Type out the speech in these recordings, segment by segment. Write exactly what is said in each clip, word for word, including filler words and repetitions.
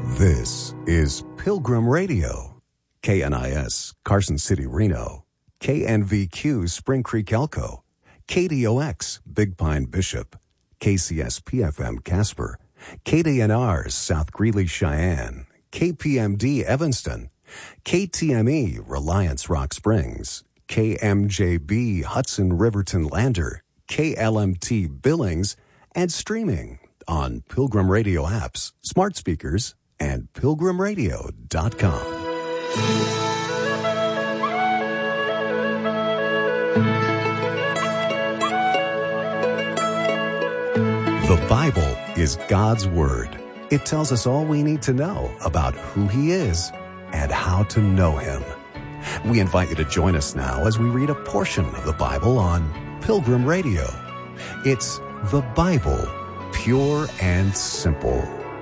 This is Pilgrim Radio, K N I S, Carson City, Reno, K N V Q, Spring Creek, Elko, K D O X, Big Pine, Bishop, K C S P F M, Casper, K D N R, South Greeley, Cheyenne, K P M D, Evanston, K T M E, Reliance, Rock Springs, K M J B, Hudson, Riverton, Lander, K L M T, Billings, and streaming on Pilgrim Radio apps, smart speakers, and pilgrim radio dot com. The Bible is God's Word. It tells us all we need to know about who He is and how to know Him. We invite you to join us now as we read a portion of the Bible on Pilgrim Radio. It's the Bible, pure and simple.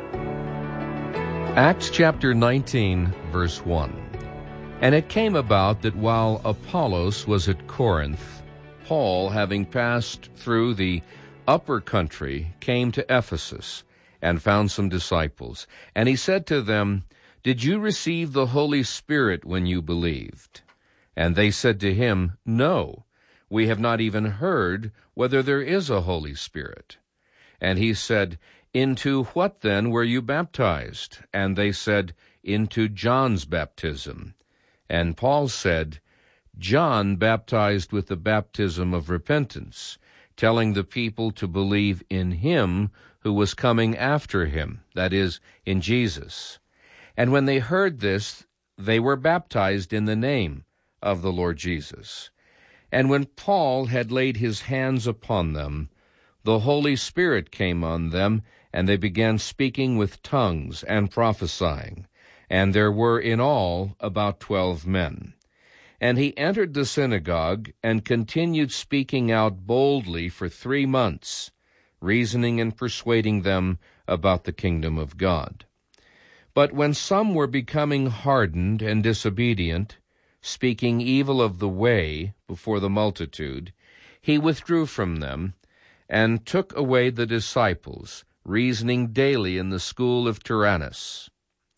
Acts chapter nineteen, verse one. And it came about that while Apollos was at Corinth, Paul, having passed through the upper country, came to Ephesus and found some disciples. And he said to them, "Did you receive the Holy Spirit when you believed?" And they said to him, "No, we have not even heard whether there is a Holy Spirit." And he said, "Into what then were you baptized?" And they said, "Into John's baptism." And Paul said, "John baptized with the baptism of repentance, telling the people to believe in him who was coming after him, that is, in Jesus." And when they heard this, they were baptized in the name of the Lord Jesus. And when Paul had laid his hands upon them, the Holy Spirit came on them, and they began speaking with tongues and prophesying. And there were in all about twelve men. And he entered the synagogue and continued speaking out boldly for three months, reasoning and persuading them about the kingdom of God. But when some were becoming hardened and disobedient, speaking evil of the way before the multitude, he withdrew from them and took away the disciples, reasoning daily in the school of Tyrannus.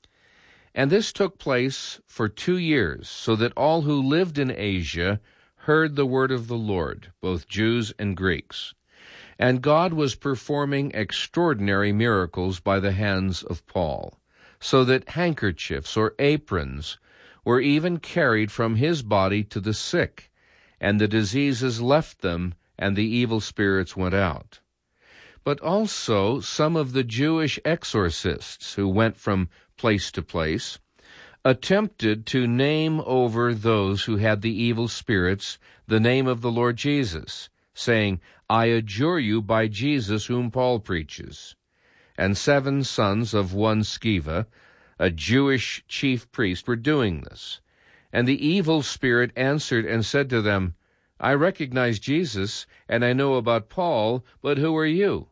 And this took place for two years, so that all who lived in Asia heard the word of the Lord, both Jews and Greeks. And God was performing extraordinary miracles by the hands of Paul, so that handkerchiefs or aprons were even carried from his body to the sick, and the diseases left them, and the evil spirits went out. But also some of the Jewish exorcists who went from place to place attempted to name over those who had the evil spirits the name of the Lord Jesus, saying, "I adjure you by Jesus whom Paul preaches." And seven sons of one Sceva, a Jewish chief priest, were doing this. And the evil spirit answered and said to them, "I recognize Jesus, and I know about Paul, but who are you?"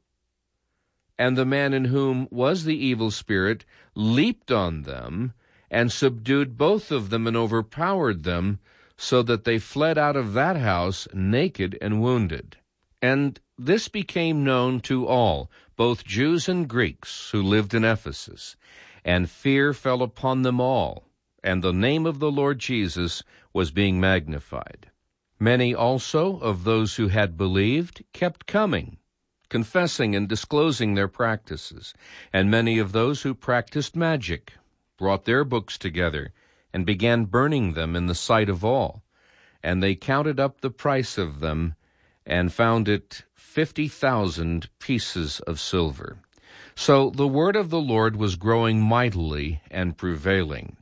And the man in whom was the evil spirit leaped on them and subdued both of them and overpowered them, so that they fled out of that house naked and wounded. And this became known to all, both Jews and Greeks, who lived in Ephesus. And fear fell upon them all, and the name of the Lord Jesus was being magnified. Many also of those who had believed kept coming, confessing and disclosing their practices. And many of those who practiced magic brought their books together and began burning them in the sight of all. And they counted up the price of them and found it fifty thousand pieces of silver. So the word of the Lord was growing mightily and prevailing.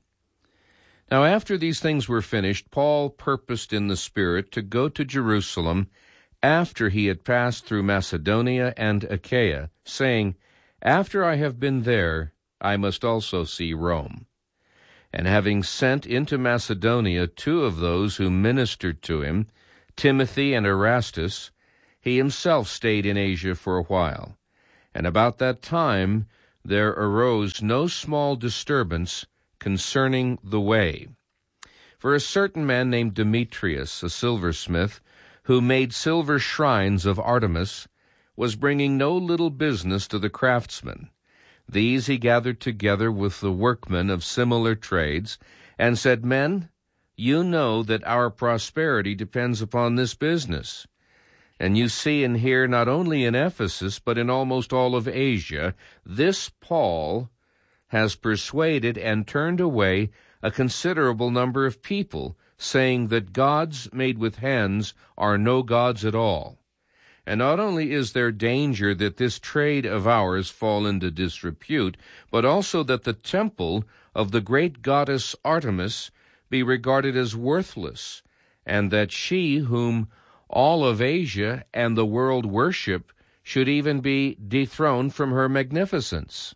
Now after these things were finished, Paul purposed in the Spirit to go to Jerusalem after he had passed through Macedonia and Achaia, saying, "After I have been there, I must also see Rome." And having sent into Macedonia two of those who ministered to him, Timothy and Erastus, he himself stayed in Asia for a while. And about that time there arose no small disturbance concerning the way. For a certain man named Demetrius, a silversmith, who made silver shrines of Artemis, was bringing no little business to the craftsmen. These he gathered together with the workmen of similar trades, and said, Men, you know that our prosperity depends upon this business. And you see and hear not only in Ephesus, but in almost all of Asia, this Paul has persuaded and turned away a considerable number of people, saying that gods made with hands are no gods at all. And not only is there danger that this trade of ours fall into disrepute, but also that the temple of the great goddess Artemis be regarded as worthless, and that she whom all of Asia and the world worship should even be dethroned from her magnificence.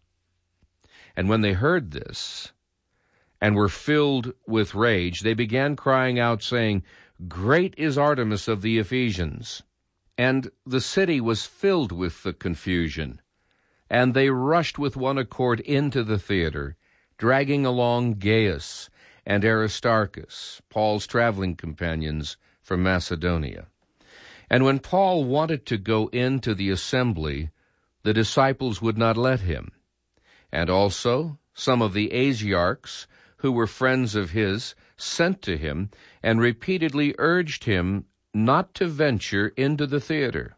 And when they heard this, and were filled with rage, they began crying out, saying, Great is Artemis of the Ephesians. And the city was filled with the confusion, and they rushed with one accord into the theater, dragging along Gaius and Aristarchus, Paul's traveling companions from Macedonia. And when Paul wanted to go into the assembly, the disciples would not let him. And also some of the Asiarchs, who were friends of his, sent to him and repeatedly urged him not to venture into the theater.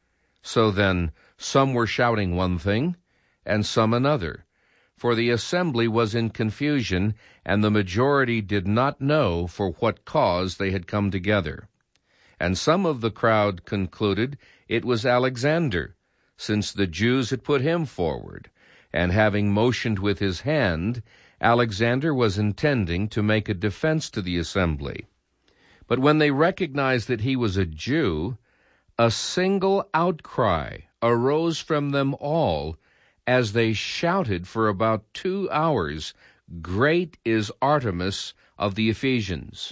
So then some were shouting one thing, and some another, for the assembly was in confusion, and the majority did not know for what cause they had come together. And some of the crowd concluded it was Alexander, since the Jews had put him forward, and having motioned with his hand, Alexander was intending to make a defense to the assembly. But when they recognized that he was a Jew, a single outcry arose from them all, as they shouted for about two hours, Great is Artemis of the Ephesians.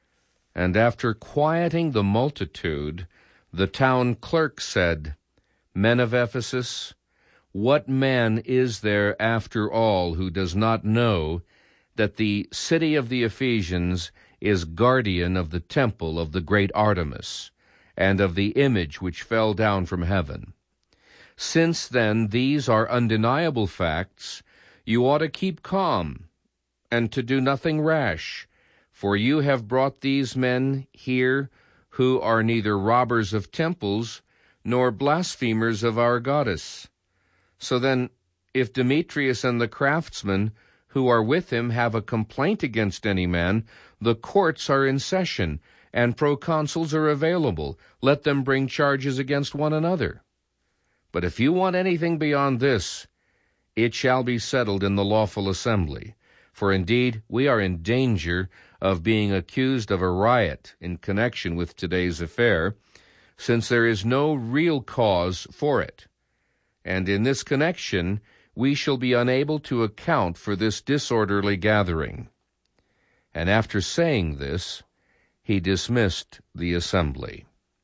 And after quieting the multitude, the town clerk said, Men of Ephesus, what man is there after all who does not know that the city of the Ephesians is guardian of the temple of the great Artemis, and of the image which fell down from heaven? Since then these are undeniable facts, you ought to keep calm, and to do nothing rash, for you have brought these men here who are neither robbers of temples nor blasphemers of our goddess. So then, if Demetrius and the craftsmen who are with him have a complaint against any man, the courts are in session, and proconsuls are available. Let them bring charges against one another. But if you want anything beyond this, it shall be settled in the lawful assembly. For indeed, we are in danger of being accused of a riot in connection with today's affair, since there is no real cause for it. And in this connection, we shall be unable to account for this disorderly gathering. And after saying this, he dismissed the assembly.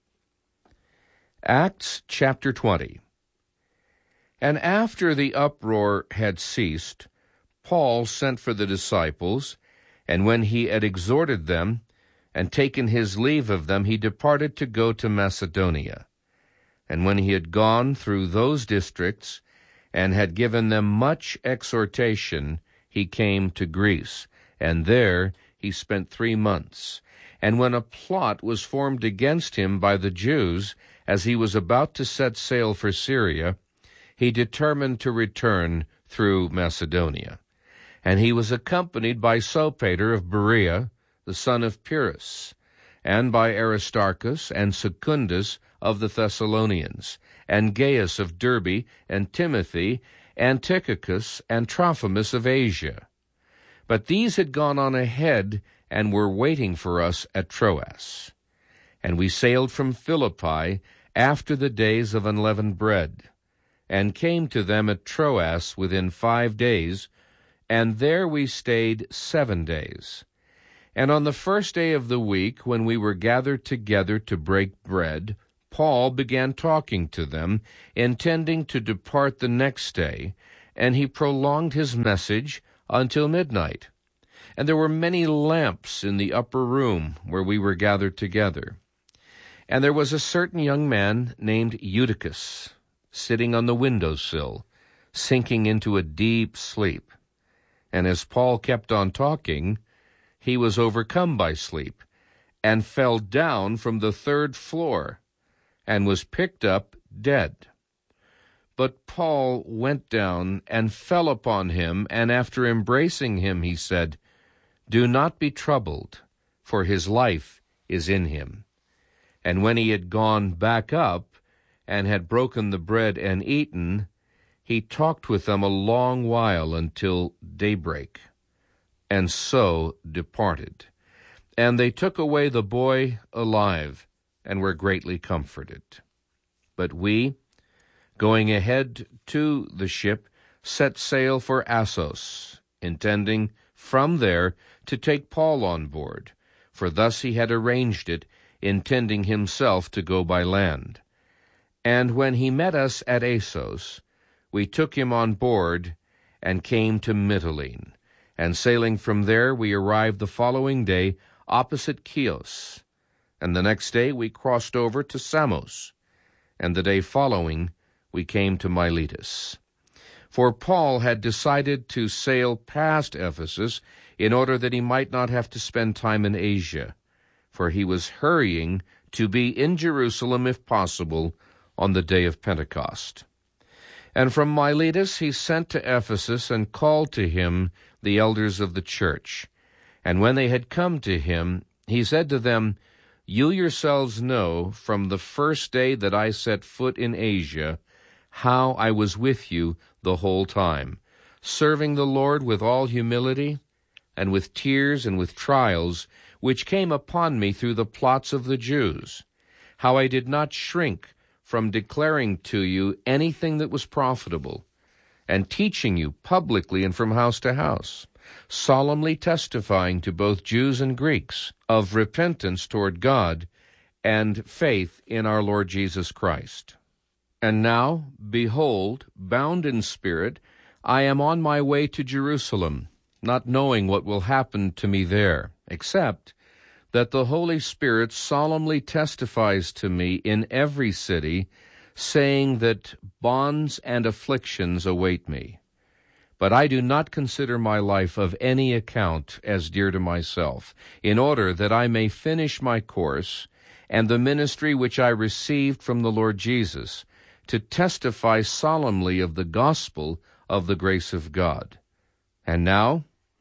Acts chapter twenty. And after the uproar had ceased, Paul sent for the disciples, and when he had exhorted them and taken his leave of them, he departed to go to Macedonia. And when he had gone through those districts and had given them much exhortation, he came to Greece, and there he spent three months. And when a plot was formed against him by the Jews, as he was about to set sail for Syria, he determined to return through Macedonia. And he was accompanied by Sopater of Berea, the son of Pyrrhus, and by Aristarchus and Secundus of the Thessalonians, and Gaius of Derbe, and Timothy, and Tychicus, and Trophimus of Asia. But these had gone on ahead, and were waiting for us at Troas. And we sailed from Philippi after the days of unleavened bread, and came to them at Troas within five days, and there we stayed seven days. And on the first day of the week, when we were gathered together to break bread, Paul began talking to them, intending to depart the next day, and he prolonged his message until midnight. And there were many lamps in the upper room where we were gathered together. And there was a certain young man named Eutychus, sitting on the window sill, sinking into a deep sleep. And as Paul kept on talking, he was overcome by sleep, and fell down from the third floor, and was picked up dead. But Paul went down and fell upon him, and after embracing him, he said, "Do not be troubled, for his life is in him." And when he had gone back up, and had broken the bread and eaten, he talked with them a long while until daybreak, and so departed. And they took away the boy alive, and were greatly comforted. But we, going ahead to the ship, set sail for Assos, intending from there to take Paul on board, for thus he had arranged it, intending himself to go by land. And when he met us at Assos, we took him on board and came to Mytilene. And sailing from there, we arrived the following day opposite Chios. And the next day we crossed over to Samos. And the day following, we came to Miletus. For Paul had decided to sail past Ephesus in order that he might not have to spend time in Asia, for he was hurrying to be in Jerusalem, if possible, on the day of Pentecost. And from Miletus he sent to Ephesus and called to him the elders of the church. And when they had come to him, he said to them, "You yourselves know from the first day that I set foot in Asia how I was with you the whole time, serving the Lord with all humility, and with tears and with trials, which came upon me through the plots of the Jews, how I did not shrink from declaring to you anything that was profitable, and teaching you publicly and from house to house, solemnly testifying to both Jews and Greeks of repentance toward God and faith in our Lord Jesus Christ. And now, behold, bound in spirit, I am on my way to Jerusalem, not knowing what will happen to me there, except that the Holy Spirit solemnly testifies to me in every city, saying that bonds and afflictions await me. But I do not consider my life of any account as dear to myself, in order that I may finish my course and the ministry which I received from the Lord Jesus, to testify solemnly of the gospel of the grace of God. And now,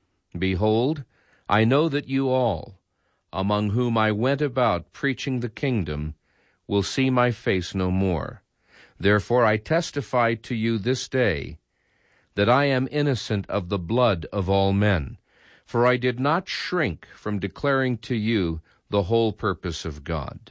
behold, I know that you all, among whom I went about preaching the kingdom, will see my face no more. Therefore I testify to you this day that I am innocent of the blood of all men, for I did not shrink from declaring to you the whole purpose of God.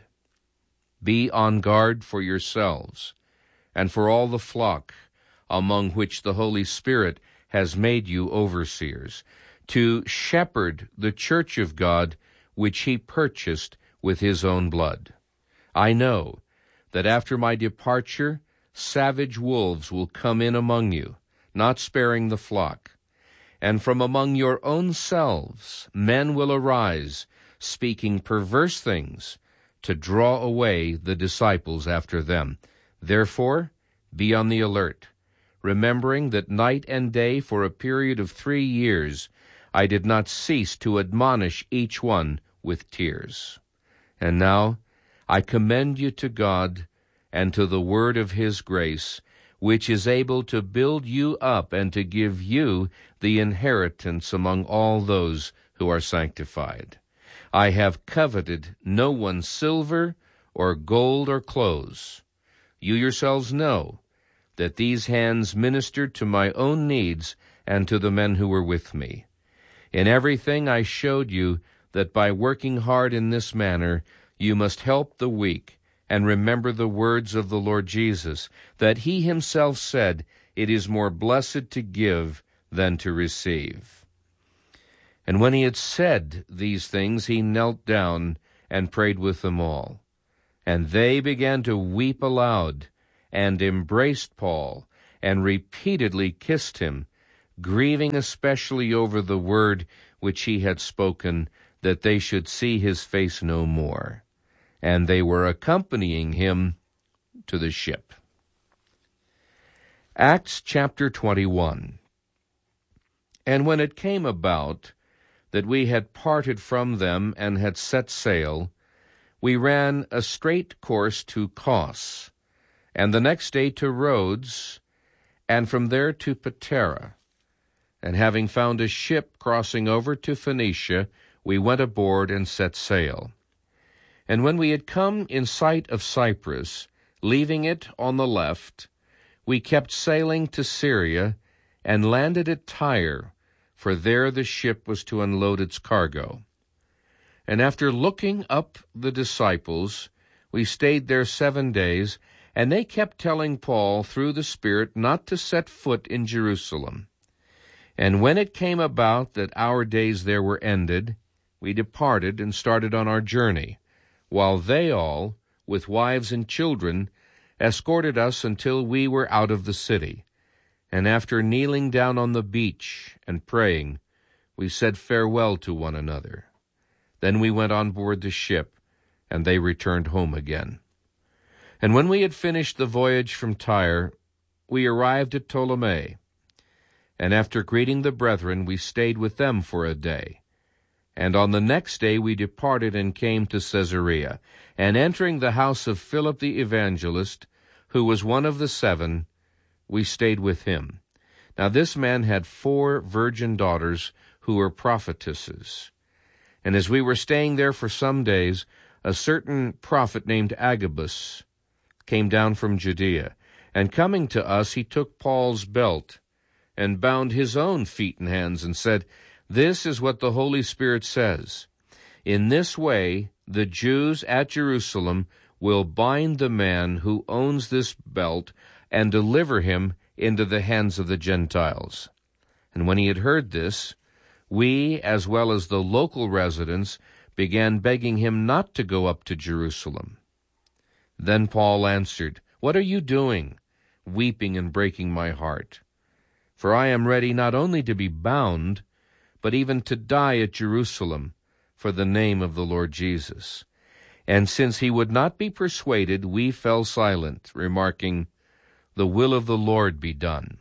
Be on guard for yourselves, and for all the flock, among which the Holy Spirit has made you overseers, to shepherd the church of God, which he purchased with his own blood. I know that after my departure savage wolves will come in among you, not sparing the flock. And from among your own selves men will arise, speaking perverse things, to draw away the disciples after them. Therefore, be on the alert, remembering that night and day for a period of three years I did not cease to admonish each one with tears. And now I commend you to God and to the word of his grace, which is able to build you up and to give you the inheritance among all those who are sanctified. I have coveted no one's silver or gold or clothes. You yourselves know that these hands ministered to my own needs and to the men who were with me. In everything I showed you that by working hard in this manner you must help the weak, and remember the words of the Lord Jesus, that he himself said, "It is more blessed to give than to receive." And when he had said these things, he knelt down and prayed with them all. And they began to weep aloud, and embraced Paul, and repeatedly kissed him, grieving especially over the word which he had spoken, that they should see his face no more. And they were accompanying him to the ship. Acts chapter twenty-one. And when it came about that we had parted from them and had set sail, we ran a straight course to Kos, and the next day to Rhodes, and from there to Patara. And having found a ship crossing over to Phoenicia, we went aboard and set sail. And when we had come in sight of Cyprus, leaving it on the left, we kept sailing to Syria, and landed at Tyre, for there the ship was to unload its cargo. And after looking up the disciples, we stayed there seven days, and they kept telling Paul through the Spirit not to set foot in Jerusalem. And when it came about that our days there were ended, we departed and started on our journey, while they all, with wives and children, escorted us until we were out of the city. And after kneeling down on the beach and praying, we said farewell to one another. Then we went on board the ship, and they returned home again. And when we had finished the voyage from Tyre, we arrived at Ptolemy. And after greeting the brethren, we stayed with them for a day. And on the next day we departed and came to Caesarea. And entering the house of Philip the evangelist, who was one of the seven, we stayed with him. Now this man had four virgin daughters who were prophetesses. And as we were staying there for some days, a certain prophet named Agabus came down from Judea. And coming to us, he took Paul's belt and bound his own feet and hands and said, "This is what the Holy Spirit says. In this way the Jews at Jerusalem will bind the man who owns this belt and deliver him into the hands of the Gentiles." And when he had heard this, we, as well as the local residents, began begging him not to go up to Jerusalem. Then Paul answered, "What are you doing, weeping and breaking my heart? For I am ready not only to be bound, but even to die at Jerusalem for the name of the Lord Jesus." And since he would not be persuaded, we fell silent, remarking, "The will of the Lord be done."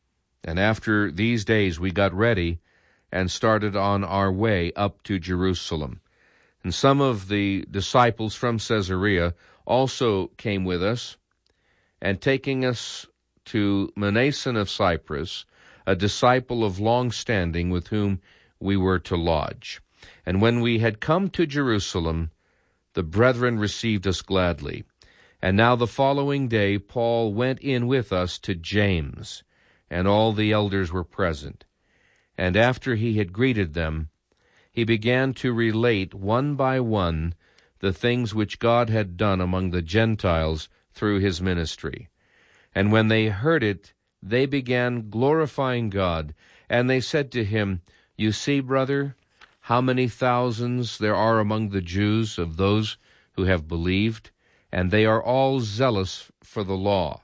And after these days we got ready and started on our way up to Jerusalem. And some of the disciples from Caesarea also came with us, and taking us to Mnason of Cyprus, a disciple of long standing with whom we were to lodge. And when we had come to Jerusalem, the brethren received us gladly. And now the following day Paul went in with us to James, and all the elders were present. And after he had greeted them, he began to relate one by one the things which God had done among the Gentiles through his ministry. And when they heard it, they began glorifying God, and they said to him, "You see, brother, how many thousands there are among the Jews of those who have believed, and they are all zealous for the law.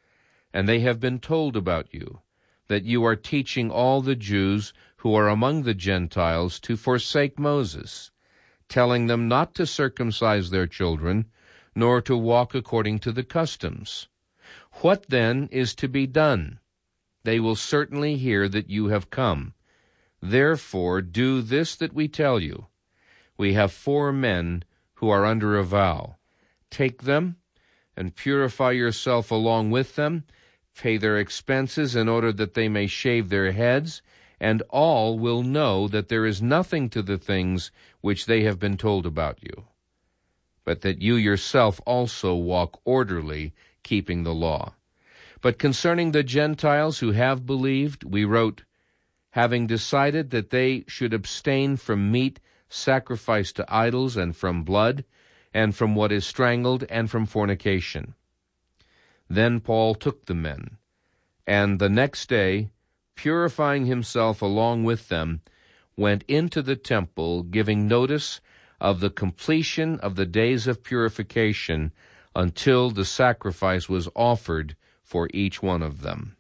And they have been told about you, that you are teaching all the Jews who are among the Gentiles to forsake Moses, telling them not to circumcise their children, nor to walk according to the customs. What then is to be done? They will certainly hear that you have come. Therefore do this that we tell you. We have four men who are under a vow. Take them, and purify yourself along with them, pay their expenses in order that they may shave their heads, and all will know that there is nothing to the things which they have been told about you, but that you yourself also walk orderly, keeping the law. But concerning the Gentiles who have believed, we wrote, having decided that they should abstain from meat sacrificed to idols, and from blood, and from what is strangled, and from fornication. Then Paul took the men, and the next day, purifying himself along with them, went into the temple, giving notice of the completion of the days of purification until the sacrifice was offered for each one of them.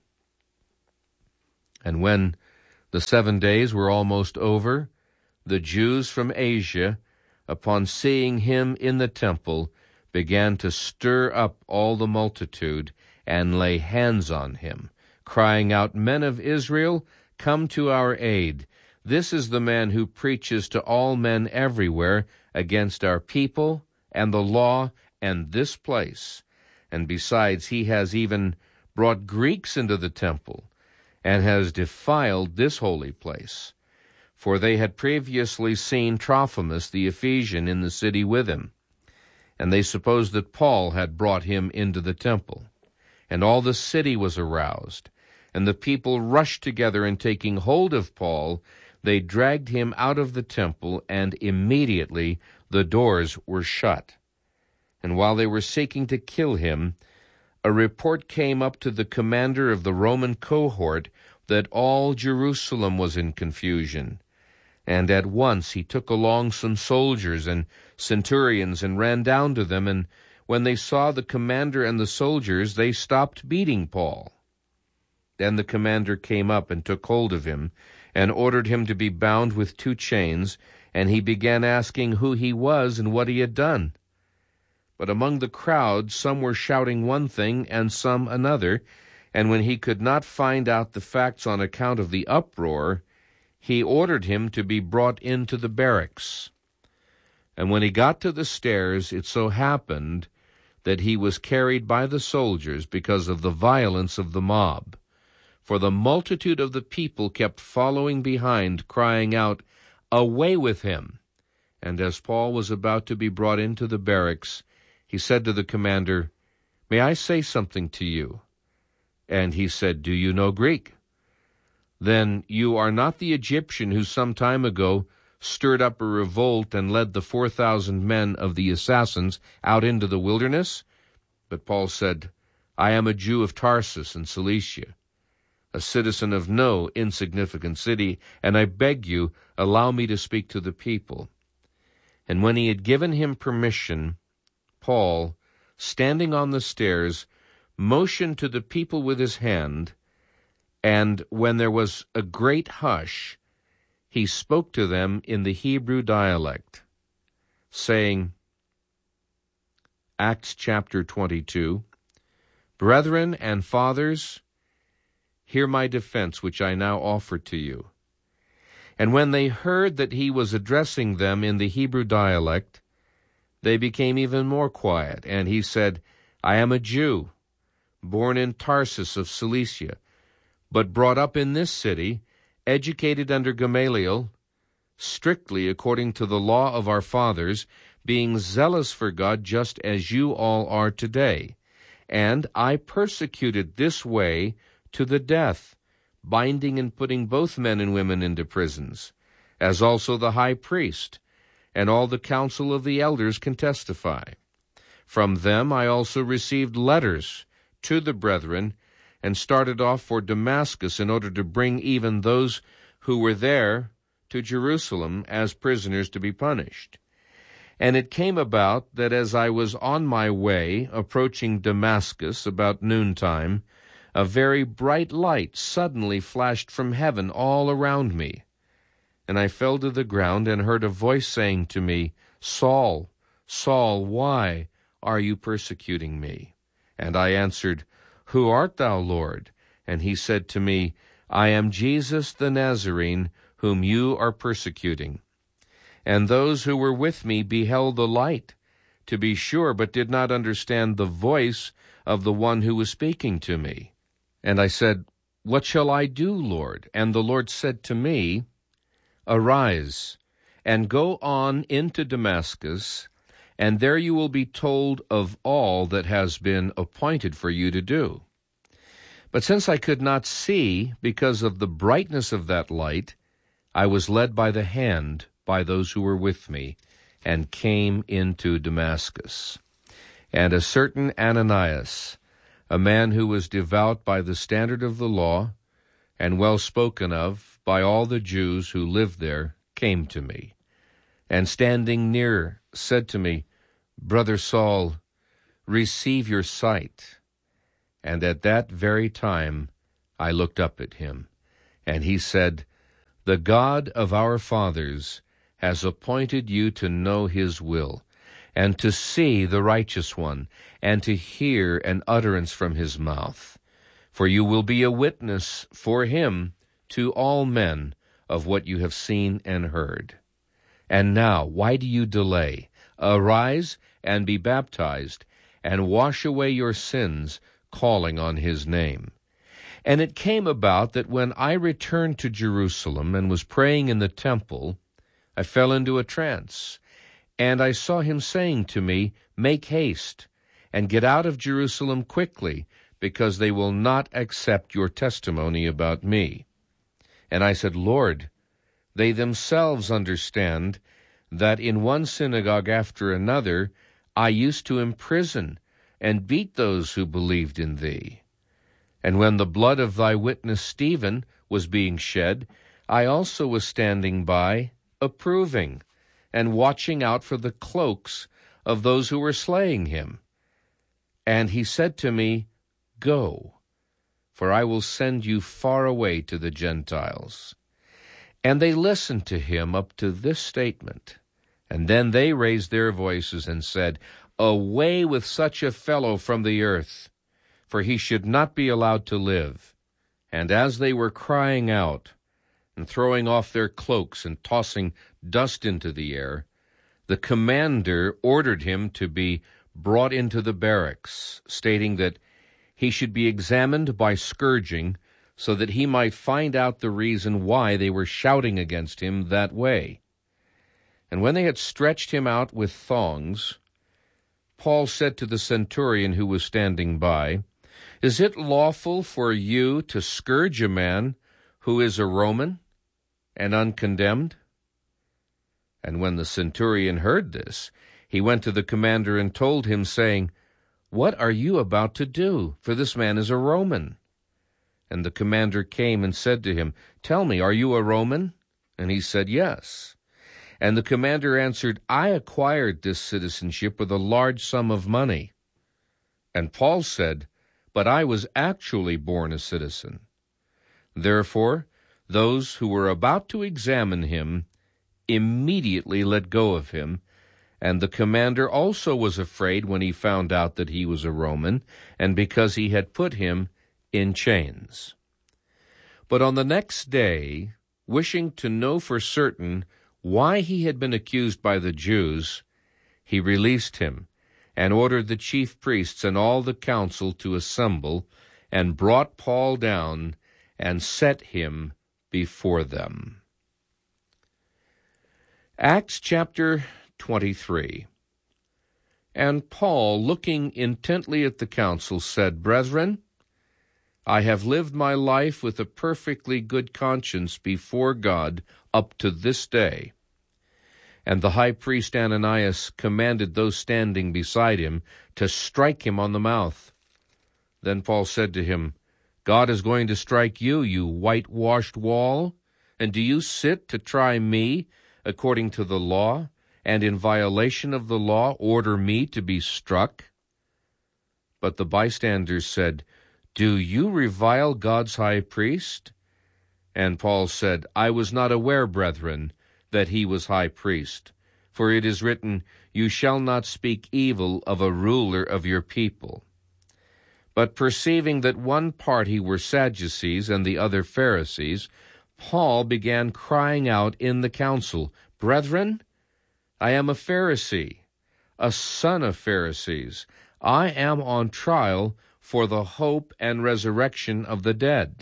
And when the seven days were almost over, the Jews from Asia, upon seeing him in the temple, began to stir up all the multitude and lay hands on him, crying out, Men of Israel, come to our aid. This is the man who preaches to all men everywhere against our people and the law and this place. And besides, he has even brought Greeks into the temple, and has defiled this holy place. For they had previously seen Trophimus the Ephesian in the city with him, and they supposed that Paul had brought him into the temple. And all the city was aroused, and the people rushed together, and taking hold of Paul, they dragged him out of the temple, and immediately the doors were shut. And while they were seeking to kill him, a report came up to the commander of the Roman cohort that all Jerusalem was in confusion. And at once he took along some soldiers and centurions and ran down to them, and when they saw the commander and the soldiers, they stopped beating Paul. Then the commander came up and took hold of him, and ordered him to be bound with two chains, and he began asking who he was and what he had done. But among the crowd some were shouting one thing and some another, and when he could not find out the facts on account of the uproar, he ordered him to be brought into the barracks. And when he got to the stairs, it so happened that he was carried by the soldiers because of the violence of the mob. For the multitude of the people kept following behind, crying out, Away with him! And as Paul was about to be brought into the barracks, he said to the commander, May I say something to you? And he said, Do you know Greek? Then you are not the Egyptian who some time ago stirred up a revolt and led the four thousand men of the assassins out into the wilderness? But Paul said, I am a Jew of Tarsus in Cilicia, a citizen of no insignificant city, and I beg you, allow me to speak to the people. And when he had given him permission, Paul, standing on the stairs, motioned to the people with his hand, and when there was a great hush, he spoke to them in the Hebrew dialect, saying, Acts chapter twenty-two, Brethren and fathers, hear my defense which I now offer to you. And when they heard that he was addressing them in the Hebrew dialect, they became even more quiet, and he said, I am a Jew, born in Tarsus of Cilicia, but brought up in this city, educated under Gamaliel, strictly according to the law of our fathers, being zealous for God just as you all are today. And I persecuted this way to the death, binding and putting both men and women into prisons, as also the high priest, and all the council of the elders can testify. From them I also received letters to the brethren, and started off for Damascus in order to bring even those who were there to Jerusalem as prisoners to be punished. And it came about that as I was on my way, approaching Damascus about noontime, a very bright light suddenly flashed from heaven all around me. And I fell to the ground and heard a voice saying to me, Saul, Saul, why are you persecuting me? And I answered, Who art thou, Lord? And he said to me, I am Jesus the Nazarene, whom you are persecuting. And those who were with me beheld the light, to be sure, but did not understand the voice of the one who was speaking to me. And I said, What shall I do, Lord? And the Lord said to me, Arise, and go on into Damascus, and there you will be told of all that has been appointed for you to do. But since I could not see because of the brightness of that light, I was led by the hand by those who were with me, and came into Damascus. And a certain Ananias, a man who was devout by the standard of the law, and well spoken of by all the Jews who lived there, came to me, and standing near said to me, Brother Saul, receive your sight. And at that very time I looked up at him, and he said, The God of our fathers has appointed you to know his will, and to see the righteous one, and to hear an utterance from his mouth. For you will be a witness for him to all men of what you have seen and heard. And now, why do you delay? Arise and be baptized, and wash away your sins, calling on his name. And it came about that when I returned to Jerusalem and was praying in the temple, I fell into a trance, and I saw him saying to me, Make haste, and get out of Jerusalem quickly, because they will not accept your testimony about me. And I said, Lord, they themselves understand that in one synagogue after another I used to imprison and beat those who believed in thee. And when the blood of thy witness Stephen was being shed, I also was standing by, approving, and watching out for the cloaks of those who were slaying him. And he said to me, Go, for I will send you far away to the Gentiles. And they listened to him up to this statement. And then they raised their voices and said, Away with such a fellow from the earth, for he should not be allowed to live. And as they were crying out, and throwing off their cloaks and tossing dust into the air, the commander ordered him to be brought into the barracks, stating that he should be examined by scourging, so that he might find out the reason why they were shouting against him that way. And when they had stretched him out with thongs, Paul said to the centurion who was standing by, Is it lawful for you to scourge a man who is a Roman and uncondemned? And when the centurion heard this, he went to the commander and told him, saying, What are you about to do? For this man is a Roman. And the commander came and said to him, Tell me, are you a Roman? And he said, Yes. And the commander answered, I acquired this citizenship with a large sum of money. And Paul said, But I was actually born a citizen. Therefore, those who were about to examine him immediately let go of him, and the commander also was afraid when he found out that he was a Roman, and because he had put him in chains. But on the next day, wishing to know for certain why he had been accused by the Jews, he released him, and ordered the chief priests and all the council to assemble, and brought Paul down, and set him before them. Acts chapter twenty-three. And Paul, looking intently at the council, said, Brethren, I have lived my life with a perfectly good conscience before God up to this day. And the high priest Ananias commanded those standing beside him to strike him on the mouth. Then Paul said to him, God is going to strike you, you whitewashed wall, and do you sit to try me according to the law, and in violation of the law order me to be struck? But the bystanders said, Do you revile God's high priest? And Paul said, I was not aware, brethren, that he was high priest. For it is written, You shall not speak evil of a ruler of your people. But perceiving that one party were Sadducees and the other Pharisees, Paul began crying out in the council, Brethren, I am a Pharisee, a son of Pharisees. I am on trial for the hope and resurrection of the dead.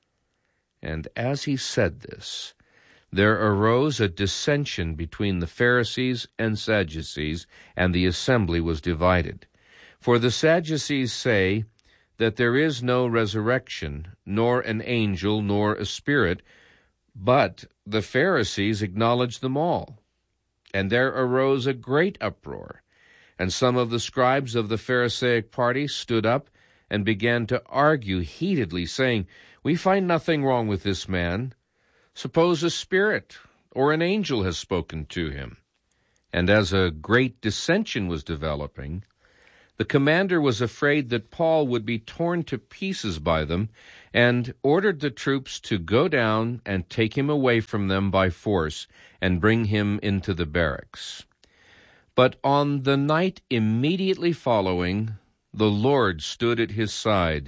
And as he said this, there arose a dissension between the Pharisees and Sadducees, and the assembly was divided. For the Sadducees say that there is no resurrection, nor an angel, nor a spirit, but the Pharisees acknowledge them all. And there arose a great uproar, and some of the scribes of the Pharisaic party stood up and began to argue heatedly, saying, We find nothing wrong with this man. Suppose a spirit or an angel has spoken to him. And as a great dissension was developing, the commander was afraid that Paul would be torn to pieces by them, and ordered the troops to go down and take him away from them by force and bring him into the barracks. But on the night immediately following, the Lord stood at his side,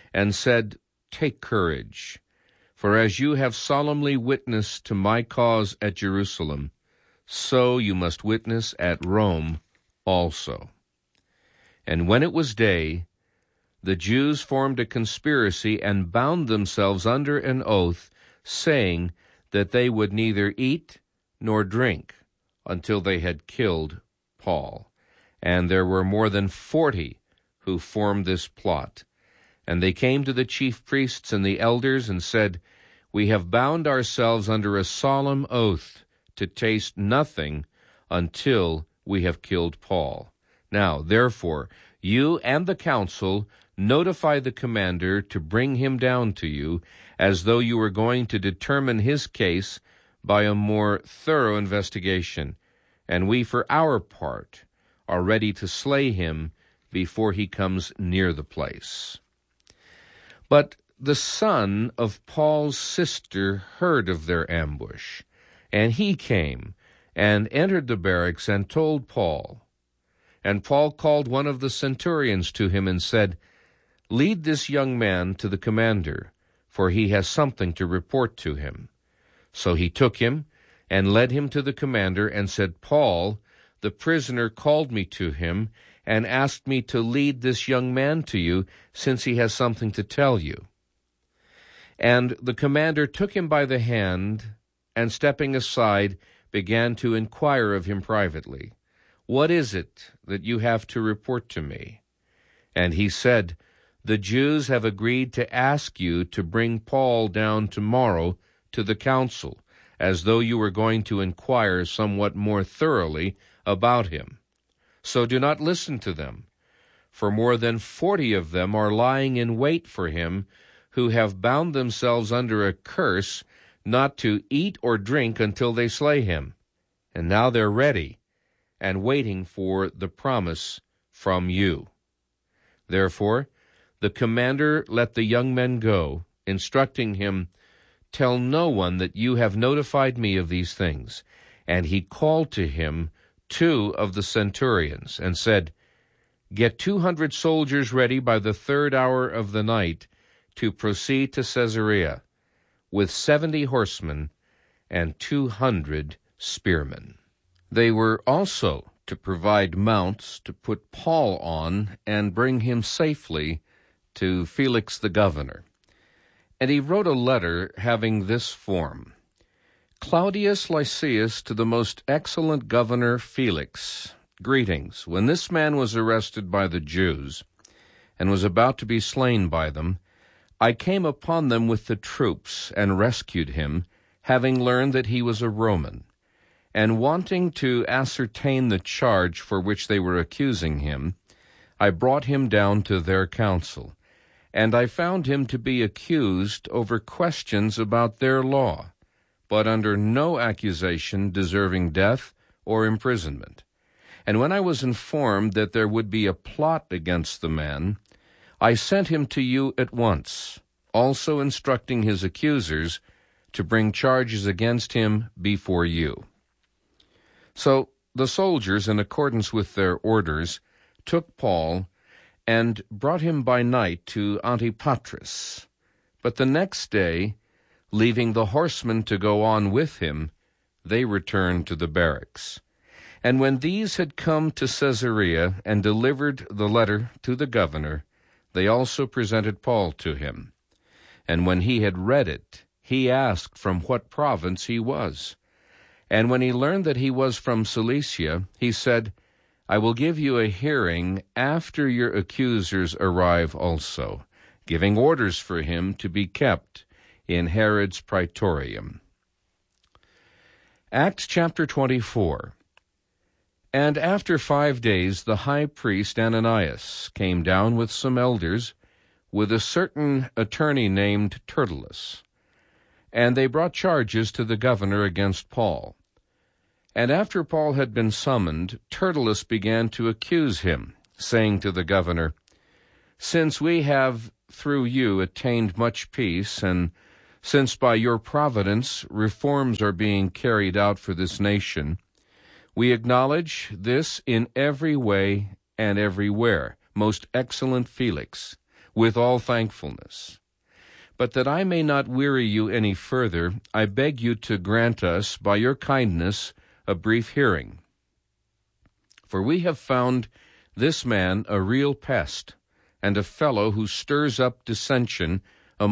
and said, "Take courage, for as you have solemnly witnessed to my cause at Jerusalem, so you must witness at Rome also." And when it was day, the Jews formed a conspiracy and bound themselves under an oath, saying that they would neither eat nor drink until they had killed Paul. And there were more than forty who formed this plot. And they came to the chief priests and the elders and said, "We have bound ourselves under a solemn oath to taste nothing until we have killed Paul. Now, therefore, you and the council notify the commander to bring him down to you, as though you were going to determine his case by a more thorough investigation. And we, for our part, are ready to slay him before he comes near the place." But the son of Paul's sister heard of their ambush, and he came and entered the barracks and told Paul. And Paul called one of the centurions to him and said, "Lead this young man to the commander, for he has something to report to him." So he took him and led him to the commander and said, "Paul, the prisoner, called me to him and asked me to lead this young man to you, since he has something to tell you." And the commander took him by the hand, and stepping aside, began to inquire of him privately, "What is it that you have to report to me?" And he said, "The Jews have agreed to ask you to bring Paul down tomorrow to the council, as though you were going to inquire somewhat more thoroughly about him. So do not listen to them, for more than forty of them are lying in wait for him, who have bound themselves under a curse not to eat or drink until they slay him. And now they're ready and waiting for the promise from you." Therefore, the commander let the young men go, instructing him, "Tell no one that you have notified me of these things." And he called to him two of the centurions, and said, "Get two hundred soldiers ready by the third hour of the night to proceed to Caesarea, with seventy horsemen and two hundred spearmen." They were also to provide mounts to put Paul on and bring him safely to Felix the governor. And he wrote a letter having this form: "Claudius Lysias to the most excellent governor Felix, greetings. When this man was arrested by the Jews and was about to be slain by them, I came upon them with the troops and rescued him, having learned that he was a Roman. And wanting to ascertain the charge for which they were accusing him, I brought him down to their council, and I found him to be accused over questions about their law, but under no accusation deserving death or imprisonment. And when I was informed that there would be a plot against the man, I sent him to you at once, also instructing his accusers to bring charges against him before you." So the soldiers, in accordance with their orders, took Paul and brought him by night to Antipatris. But the next day, leaving the horsemen to go on with him, they returned to the barracks. And when these had come to Caesarea and delivered the letter to the governor, they also presented Paul to him. And when he had read it, he asked from what province he was. And when he learned that he was from Cilicia, he said, "I will give you a hearing after your accusers arrive also," giving orders for him to be kept in Herod's praetorium. Acts chapter twenty-four. And after five days the high priest Ananias came down with some elders, with a certain attorney named Tertullus. And they brought charges to the governor against Paul. And after Paul had been summoned, Tertullus began to accuse him, saying to the governor, "Since we have through you attained much peace, and since by your providence reforms are being carried out for this nation, we acknowledge this in every way and everywhere, most excellent Felix, with all thankfulness. But that I may not weary you any further, I beg you to grant us, by your kindness, a brief hearing. For we have found this man a real pest, and a fellow who stirs up dissension